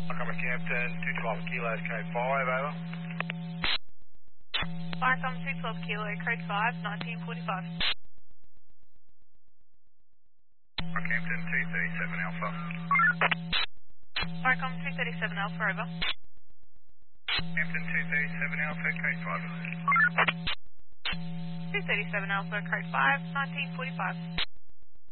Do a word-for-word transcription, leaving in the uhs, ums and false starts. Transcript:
Welcome to Campton, two twelve Kilo, code five, over. Welcome two twelve Kilo, code five, nineteen forty-five. Campton, two thirty-seven Alpha. Welcome two thirty-seven Alpha, over. Campton, two thirty-seven Alpha, code five. two thirty-seven Alpha, code five, nineteen forty-five.